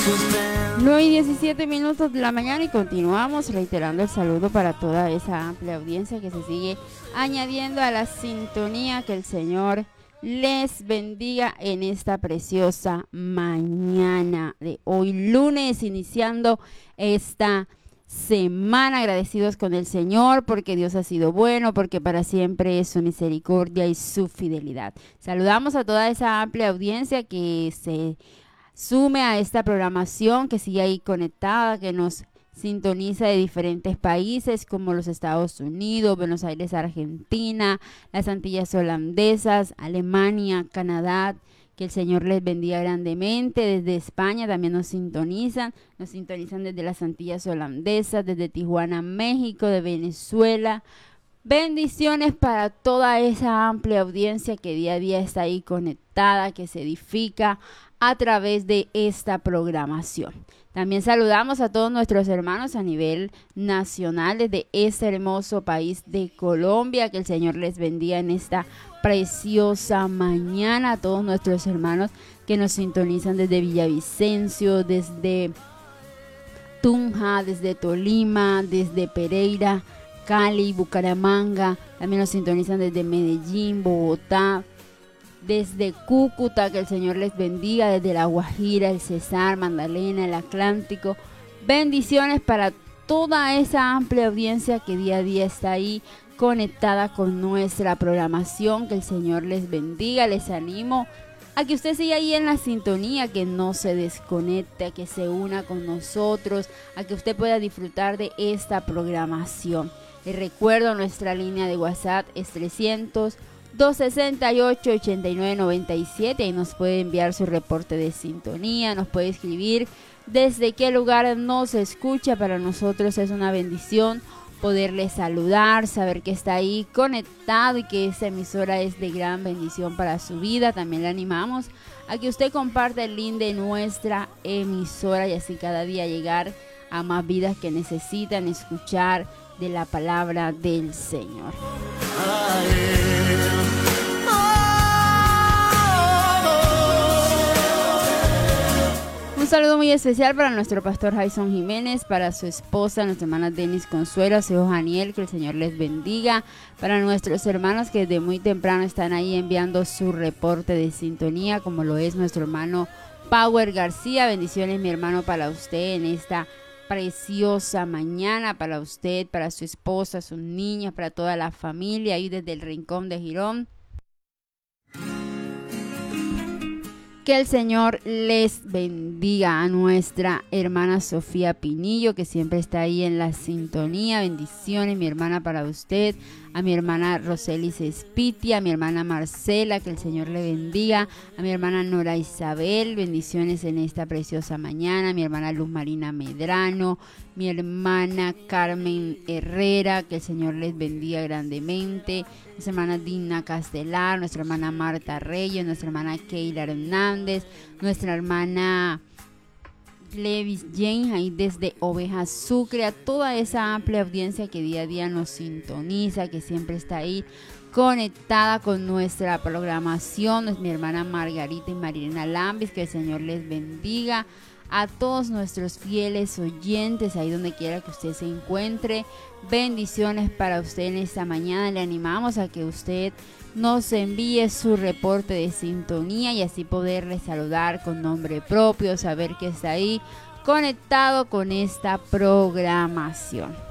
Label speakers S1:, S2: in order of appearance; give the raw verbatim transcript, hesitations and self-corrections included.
S1: nueve y diecisiete minutos de la mañana y continuamos reiterando el saludo para toda esa amplia audiencia que se sigue añadiendo a la sintonía. Que el Señor les bendiga en esta preciosa mañana de hoy lunes, iniciando esta semana, agradecidos con el Señor porque Dios ha sido bueno, porque para siempre es su misericordia y su fidelidad. Saludamos a toda esa amplia audiencia que se sume a esta programación, que sigue ahí conectada, que nos sintoniza de diferentes países como los Estados Unidos, Buenos Aires, Argentina, las Antillas Holandesas, Alemania, Canadá. Que el Señor les bendiga grandemente. Desde España también nos sintonizan, nos sintonizan desde las Antillas Holandesas, desde Tijuana, México, de Venezuela. Bendiciones para toda esa amplia audiencia que día a día está ahí conectada, que se edifica a través de esta programación. También saludamos a todos nuestros hermanos a nivel nacional desde este hermoso país de Colombia. Que el Señor les bendiga en esta preciosa mañana. A todos nuestros hermanos que nos sintonizan desde Villavicencio, desde Tunja, desde Tolima, desde Pereira, Cali, Bucaramanga. También nos sintonizan desde Medellín, Bogotá, desde Cúcuta. Que el Señor les bendiga, desde La Guajira, el Cesar, Magdalena, el Atlántico. Bendiciones para toda esa amplia audiencia que día a día está ahí conectada con nuestra programación. Que el Señor les bendiga. Les animo a que usted siga ahí en la sintonía, que no se desconecte, a que se una con nosotros, a que usted pueda disfrutar de esta programación. Les recuerdo, nuestra línea de WhatsApp es trescientos, dos sesenta y ocho, ochenta y nueve noventa y siete. Ahí nos puede enviar su reporte de sintonía, nos puede escribir desde qué lugar nos escucha. Para nosotros es una bendición poderle saludar, saber que está ahí conectado y que esta emisora es de gran bendición para su vida. También le animamos a que usted comparte el link de nuestra emisora y así cada día llegar a más vidas que necesitan escuchar de la palabra del Señor. Un saludo muy especial para nuestro pastor Jason Jiménez, para su esposa, nuestra hermana Denis Consuelo, a su hijo Daniel, que el Señor les bendiga. Para nuestros hermanos que desde muy temprano están ahí enviando su reporte de sintonía, como lo es nuestro hermano Power García. Bendiciones, mi hermano, para usted en esta preciosa mañana, para usted, para su esposa, sus niños, para toda la familia ahí desde el rincón de Girón. Que el Señor les bendiga. A nuestra hermana Sofía Pinillo, que siempre está ahí en la sintonía. Bendiciones, mi hermana, para usted. A mi hermana Roselis Espitia, a mi hermana Marcela, que el Señor le bendiga. A mi hermana Nora Isabel, bendiciones en esta preciosa mañana. A mi hermana Luz Marina Medrano, mi hermana Carmen Herrera, que el Señor les bendiga grandemente. Nuestra hermana Dina Castelar, nuestra hermana Marta Reyes, nuestra hermana Keila Hernández, nuestra hermana Levis Jane, ahí desde Ovejas Sucre, a toda esa amplia audiencia que día a día nos sintoniza, que siempre está ahí conectada con nuestra programación. Es mi hermana Margarita y Marilena Lambis, que el Señor les bendiga. A todos nuestros fieles oyentes, ahí donde quiera que usted se encuentre, bendiciones para usted en esta mañana. Le animamos a que usted nos envíe su reporte de sintonía y así poderle saludar con nombre propio, saber que está ahí conectado con esta programación.